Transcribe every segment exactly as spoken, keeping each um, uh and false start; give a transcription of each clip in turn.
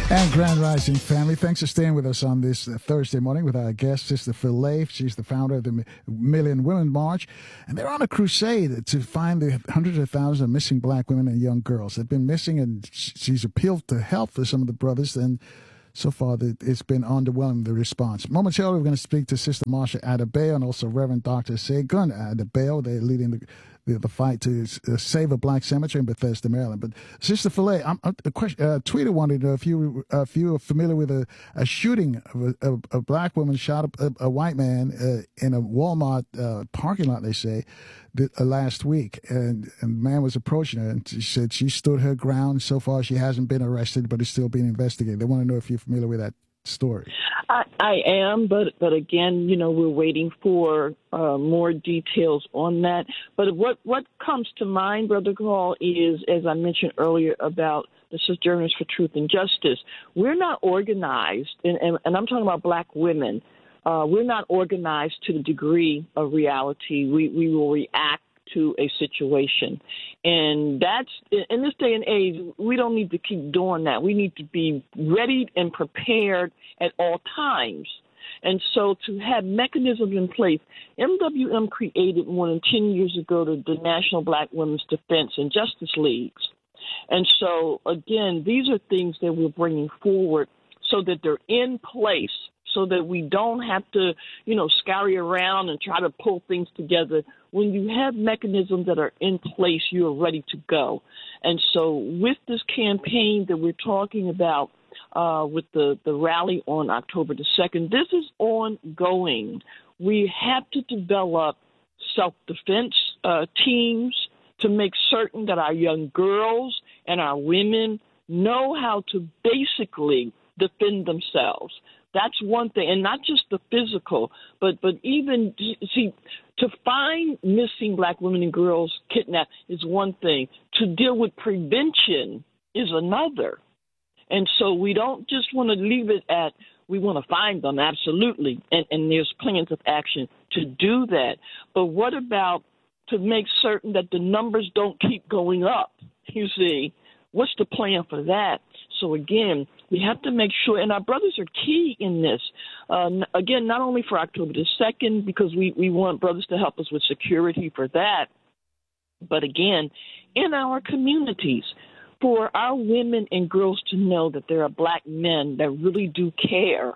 And Grand Rising family, thanks for staying with us on this uh, Thursday morning with our guest, Sister Philae. She's the founder of the M- Million Women March. And they're on a crusade to find the hundreds of thousands of missing black women and young girls. They've been missing, and she's appealed to help for some of the brothers. And so far, it's been underwhelming, the response. Momentarily, we're going to speak to Sister Marsha Adebayo and also Reverend Doctor Segun Adebayo. They're leading the The, the fight to uh, save a black cemetery in Bethesda, Maryland. But Sister Philae, I'm, a question, uh, tweeter wanted to know if you uh, if you are familiar with a, a shooting of a, a, a black woman shot a, a white man uh, in a Walmart uh, parking lot. They say the, uh, last week, and, and the man was approaching her, and she said she stood her ground. So far, she hasn't been arrested, but is still being investigated. They want to know if you're familiar with that story. I, I am, but but again, you know, we're waiting for uh, more details on that. But what what comes to mind, Brother Carl, is, as I mentioned earlier about the Sojourners for Truth and Justice, we're not organized, and, and, and I'm talking about black women. Uh, we're not organized to the degree of reality. We we will react to a situation. And that's, in this day and age, we don't need to keep doing that. We need to be ready and prepared at all times. And so to have mechanisms in place, M W M created more than ten years ago the, the National Black Women's Defense and Justice Leagues. And so, again, these are things that we're bringing forward so that they're in place, so that we don't have to, you know, scurry around and try to pull things together. When you have mechanisms that are in place, you are ready to go. And so with this campaign that we're talking about, uh, with the, the rally on October the second, this is ongoing. We have to develop self-defense uh, teams to make certain that our young girls and our women know how to basically defend themselves. That's one thing, and not just the physical, but but even, see, to find missing black women and girls kidnapped is one thing. To deal with prevention is another. And so we don't just want to leave it at we want to find them, absolutely, and, and there's plans of action to do that. But what about to make certain that the numbers don't keep going up, you see? What's the plan for that? So, again, we have to make sure, and our brothers are key in this. Uh, again, not only for October the second, because we, we want brothers to help us with security for that, but, again, in our communities, for our women and girls to know that there are black men that really do care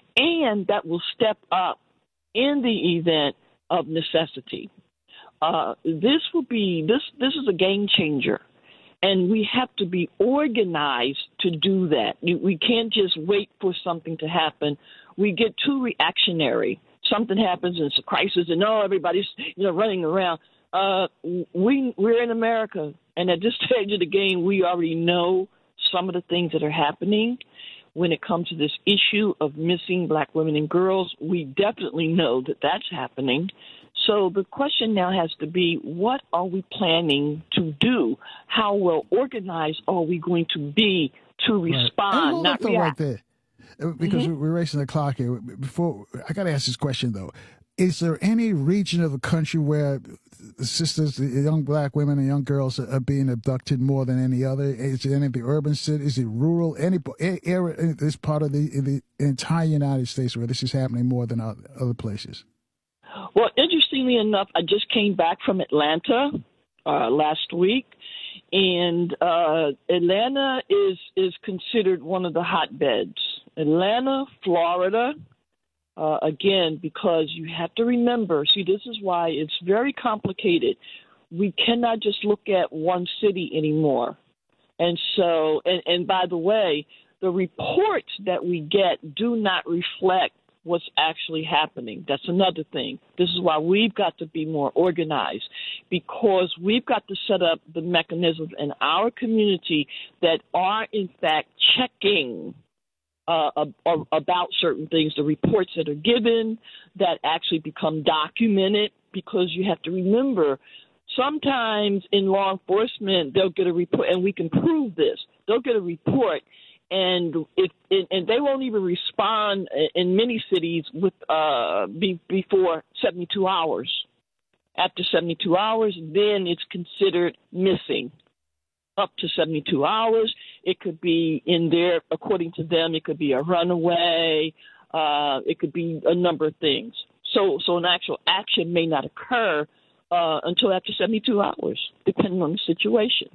and that will step up in the event of necessity. Uh, this will be, this, this is a game changer. And we have to be organized to do that. We can't just wait for something to happen. We get too reactionary. Something happens and it's a crisis, and oh, everybody's you know running around. Uh, we we're in America, and at this stage of the game, we already know some of the things that are happening. When it comes to this issue of missing black women and girls, we definitely know that that's happening. So the question now has to be, what are we planning to do? How well organized are we going to be to respond, right. not Right react? there, because mm-hmm. we're racing the clock here. Before I got to ask this question though: is there any region of the country where the sisters, the young black women and young girls are being abducted more than any other? Is it any of the urban cities? Is it rural? Any area? This part of the the entire United States where this is happening more than other places? Well, interestingly enough, I just came back from Atlanta uh, last week, and uh, Atlanta is is considered one of the hotbeds. Atlanta, Florida, uh, again, because you have to remember, see, this is why it's very complicated. We cannot just look at one city anymore. And so, and, and by the way, the reports that we get do not reflect what's actually happening. That's another thing. This is why we've got to be more organized, because we've got to set up the mechanisms in our community that are, in fact, checking uh, about certain things, the reports that are given that actually become documented, because you have to remember, sometimes in law enforcement, they'll get a report, and we can prove this. They'll get a report, and it, it, and they won't even respond in many cities with uh, be, before seventy-two hours. After seventy-two hours, then it's considered missing. up to seventy-two hours. It could be in there, according to them, it could be a runaway. Uh, it could be a number of things. So, so an actual action may not occur uh, until after seventy-two hours, depending on the situation.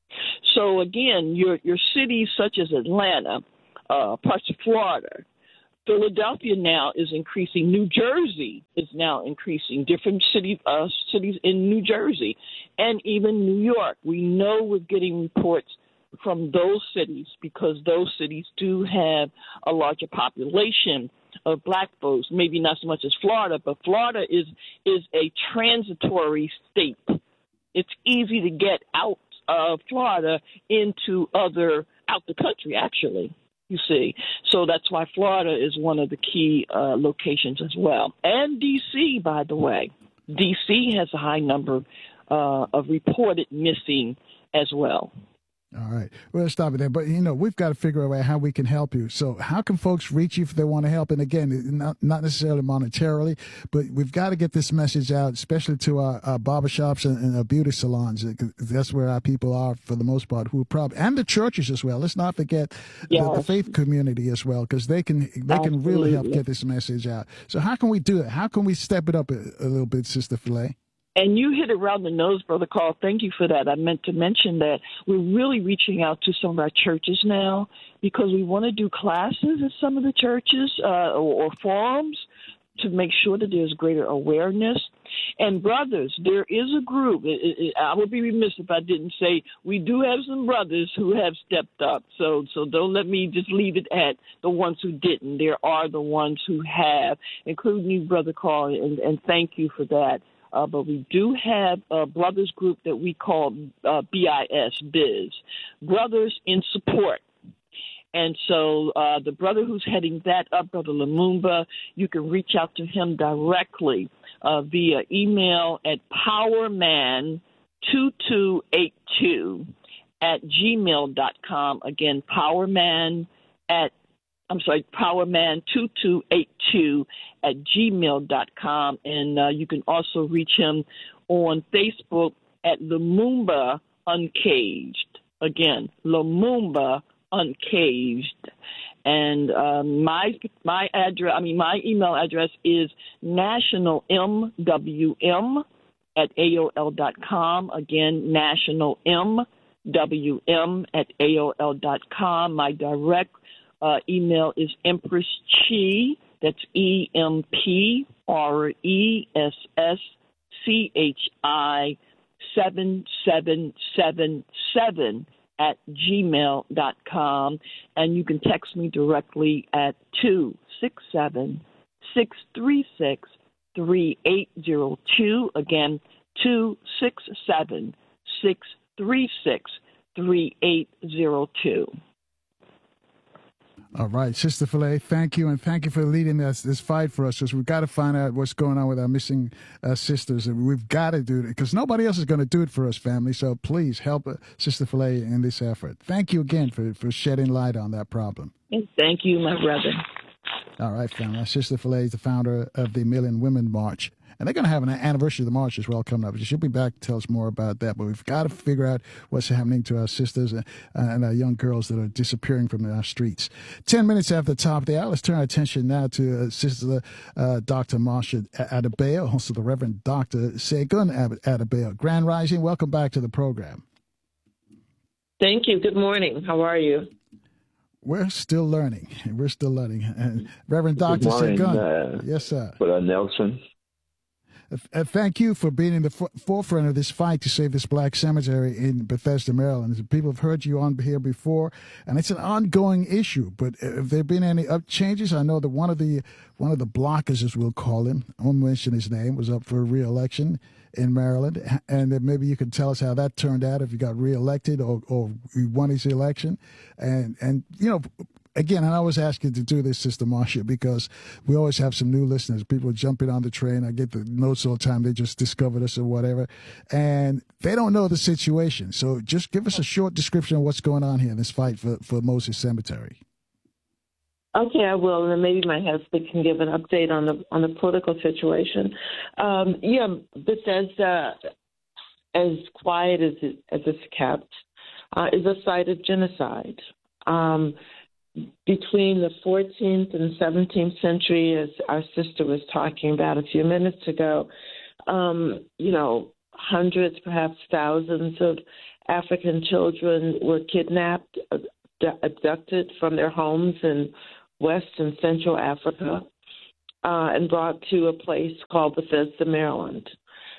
So again, your your cities such as Atlanta, uh, parts of Florida, Philadelphia now is increasing. New Jersey is now increasing. Different cities, uh, cities in New Jersey, and even New York. We know we're getting reports from those cities because those cities do have a larger population of black folks. Maybe not so much as Florida, but Florida is is a transitory state. It's easy to get out of Florida into other out the country, actually. You see, so that's why Florida is one of the key uh, locations as well. And D C, by the way, D C has a high number uh, of reported missing as well. All right. Well, let's stop it there. But, you know, we've got to figure out how we can help you. So how can folks reach you if they want to help? And, again, not, not necessarily monetarily, but we've got to get this message out, especially to our, our barbershops and, and our beauty salons. That's where our people are for the most part, who are probably, and the churches as well. Let's not forget yes. the, the faith community as well, because they can they can Absolutely. really help get this message out. So how can we do it? How can we step it up a, a little bit, Sister Filet? And you hit it around the nose, Brother Carl. Thank you for that. I meant to mention that we're really reaching out to some of our churches now because we want to do classes at some of the churches uh, or, or forums to make sure that there's greater awareness. And brothers, there is a group. It, it, I would be remiss if I didn't say we do have some brothers who have stepped up. So, so don't let me just leave it at the ones who didn't. There are the ones who have, including you, Brother Carl, and, and thank you for that. Uh, but we do have a brothers group that we call uh, B I S, Biz, Brothers in Support. And so uh, the brother who's heading that up, Brother Lumumba, you can reach out to him directly uh, via email at powerman two two eight two at gmail dot com. Again, powerman at I'm sorry, powerman two two eight two at gmail dot com. And uh, you can also reach him on Facebook at Lumumba Uncaged. Again, Lumumba Uncaged. And uh, my my address, I mean, my email address is nationalmwm at A O L dot com. Again, nationalmwm at A O L dot com. My direct Uh, email is Empress Chi, that's E M P R E S S C H I seven seven seven seven at gmail dot com. And you can text me directly at two six seven, six three six, three eight zero two. Again, two six seven, six three six, three eight zero two. All right, Sister Filet, thank you, and thank you for leading this, this fight for us, because we've got to find out what's going on with our missing uh, sisters, and we've got to do it, because nobody else is going to do it for us, family, so please help uh, Sister Filet in this effort. Thank you again for, for shedding light on that problem. Thank you, my brother. All right, family. Sister Filet is the founder of the Million Women March. And they're going to have an anniversary of the march as well coming up. She'll be back to tell us more about that. But we've got to figure out what's happening to our sisters and our young girls that are disappearing from our streets. Ten minutes after the top of the hour, let's turn our attention now to uh, Sister uh, Doctor Marsha Adebayo, also the Reverend Doctor Segun Adebayo. Grand Rising, welcome back to the program. Thank you. Good morning. How are you? We're still learning. We're still learning. And Reverend Doctor Segun. Uh, yes, sir. Brother Nelson. Uh, thank you for being in the f- forefront of this fight to save this black cemetery in Bethesda, Maryland. People have heard you on here before, and it's an ongoing issue. But have there been any up changes? I know that one of the one of the blockers, as we'll call him, I won't mention his name, was up for re-election in Maryland, and that maybe you can tell us how that turned out, if he got re-elected or, or he won his election, and and you know. Again, I always ask you to do this, Sister Marsha, because we always have some new listeners. People jumping on the train. I get the notes all the time. They just discovered us or whatever. And they don't know the situation. So just give us a short description of what's going on here in this fight for, for Moses Cemetery. Okay, I will, and then maybe my husband can give an update on the on the political situation. Um, yeah, Bethesda, as quiet as it, as it's kept, uh, is a site of genocide. Um, between the fourteenth and seventeenth century, as our sister was talking about a few minutes ago, um, you know, hundreds, perhaps thousands of African children were kidnapped, abducted from their homes in West and Central Africa, uh, and brought to a place called Bethesda, Maryland.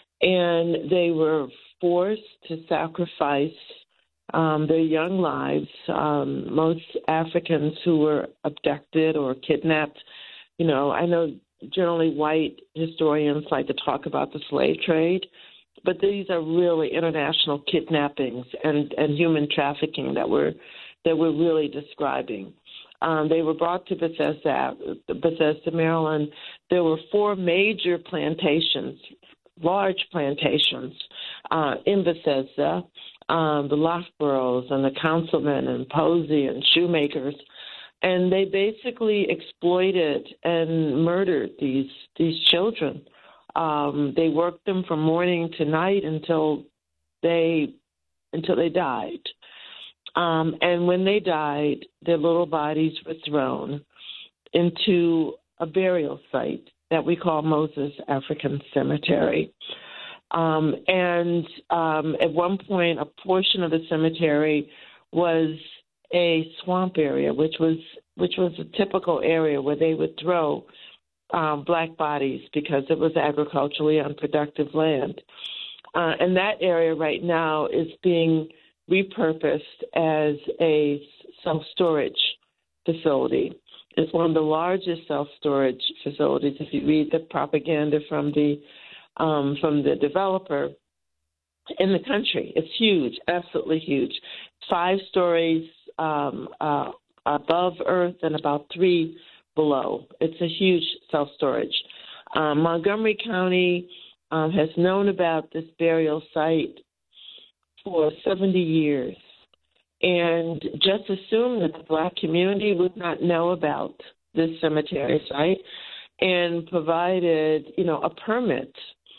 And they were forced to sacrifice um, their young lives. Um, most Africans who were abducted or kidnapped, you know, I know generally white historians like to talk about the slave trade, but these are really international kidnappings and, and human trafficking that we're, that we're really describing. Um, they were brought to Bethesda, Bethesda, Maryland. There were four major plantations, large plantations uh, in Bethesda, um, the Loughboroughs and the Councilmen and Posey and Shoemakers, and they basically exploited and murdered these these children. Um, they worked them from morning to night until they until they died. Um, and when they died, their little bodies were thrown into a burial site that we call Moses African Cemetery. Um, and um, at one point, a portion of the cemetery was a swamp area, which was which was a typical area where they would throw um, black bodies because it was agriculturally unproductive land. Uh, and that area right now is being repurposed as a self-storage facility. It's one of the largest self-storage facilities. If you read the propaganda from the um, from the developer in the country, it's huge, absolutely huge. Five stories um, uh, above earth and about three below. It's a huge self-storage. Um, Montgomery County um, has known about this burial site for seventy years, and just assumed that the black community would not know about this cemetery site, and provided, you know, a permit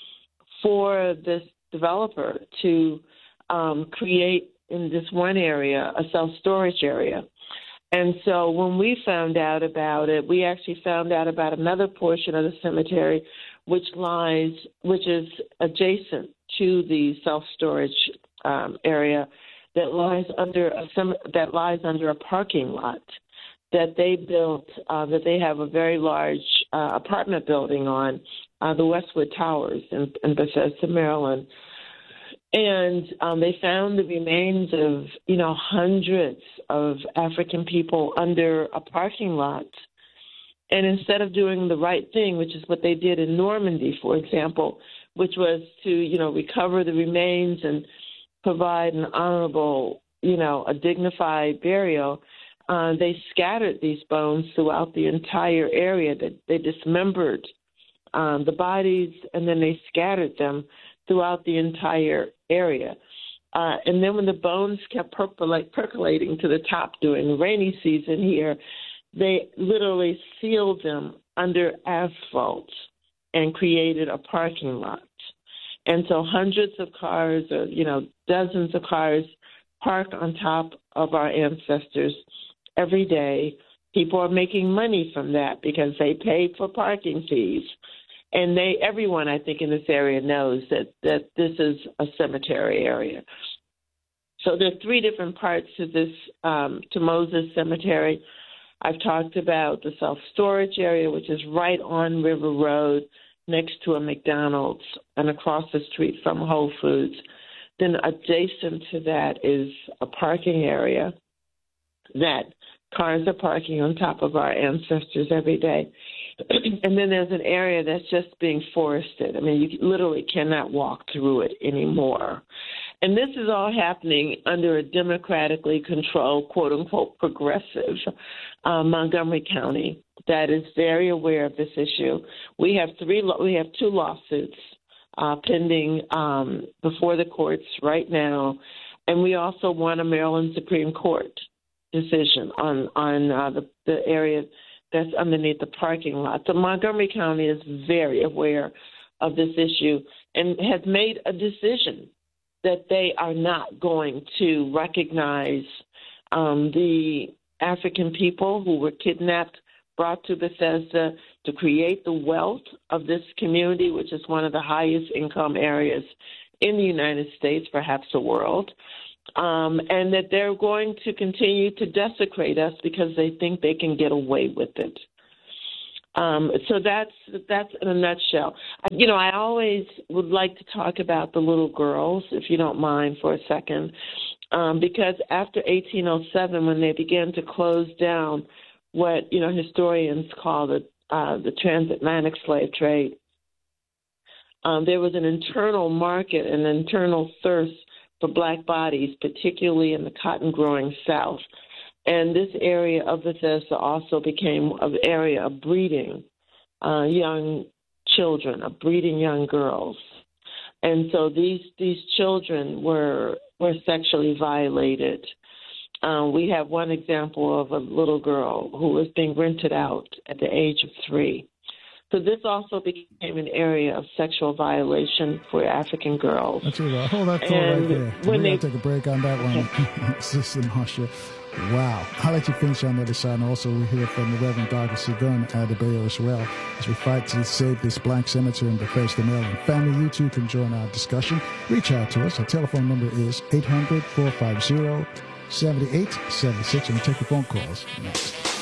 for this developer to um, create in this one area a self-storage area. And so when we found out about it, we actually found out about another portion of the cemetery which lies, which is adjacent to the self-storage um, area that lies under a that lies under a parking lot that they built, uh, that they have a very large uh, apartment building on, uh, the Westwood Towers in, in Bethesda, Maryland. And um, they found the remains of, you know, hundreds of African people under a parking lot. And instead of doing the right thing, which is what they did in Normandy, for example, which was to, you know, recover the remains and provide an honorable, you know, a dignified burial, uh, they scattered these bones throughout the entire area. That they dismembered um, the bodies, and then they scattered them throughout the entire area. Uh, and then when the bones kept percolate, percolating to the top during the rainy season here, they literally sealed them under asphalt and created a parking lot. And so hundreds of cars, or, you know, dozens of cars park on top of our ancestors every day. People are making money from that because they pay for parking fees. And they, everyone, I think, in this area knows that, that this is a cemetery area. So there are three different parts to this, um, to Moses Cemetery. I've talked about the self-storage area, which is right on River Road, next to a McDonald's and across the street from Whole Foods. Then adjacent to that is a parking area that cars are parking on top of our ancestors every day. And then there's an area that's just being forested. I mean, you literally cannot walk through it anymore. And this is all happening under a democratically controlled, quote-unquote, progressive uh, Montgomery County that is very aware of this issue. We have three. We have two lawsuits uh, pending um, before the courts right now, and we also won a Maryland Supreme Court decision on on uh, the, the area that's underneath the parking lot. So Montgomery County is very aware of this issue and has made a decision that they are not going to recognize um, the African people who were kidnapped, brought to Bethesda to create the wealth of this community, which is one of the highest income areas in the United States, perhaps the world, um, and that they're going to continue to desecrate us because they think they can get away with it. Um, so that's that's in a nutshell. You know, I always would like to talk about the little girls, if you don't mind, for a second, um, because after eighteen oh seven, when they began to close down what, you know, historians call the uh, the transatlantic slave trade, um, there was an internal market, an internal thirst for black bodies, particularly in the cotton-growing South. And this area of Bethesda also became an area of breeding uh, young children, of breeding young girls. And so these these children were were sexually violated. Uh, we have one example of a little girl who was being rented out at the age of three. So this also became an area of sexual violation for African girls. That's it. Hold that thought And right there. when We they- got to take a break on that one. Sister Marsha. Wow. I'll let you finish on the other side. And also, we hear from the Reverend Doctor Segun Adebayo as well as we fight to save this black cemetery in Bethesda, Maryland. Family, you too can join our discussion. Reach out to us. Our telephone number is eight hundred, four five zero, seven eight seven six, and we'll take your phone calls next.